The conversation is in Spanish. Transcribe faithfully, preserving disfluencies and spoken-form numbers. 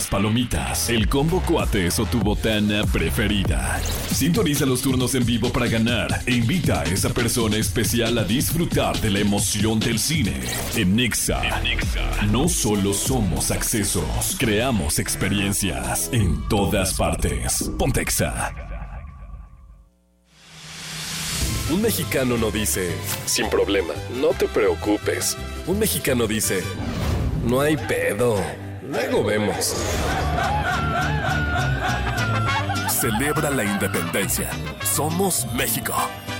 palomitas, el combo cuates o tu botana preferida. Sintoniza los turnos en vivo para ganar e invita a esa persona especial a disfrutar de la emoción del cine. En Nexa, no solo somos accesos, creamos experiencias en todas partes. Pontexa. Un mexicano no dice, sin problema, no te preocupes. Un mexicano dice, no hay pedo, luego vemos. Celebra la independencia. Somos México.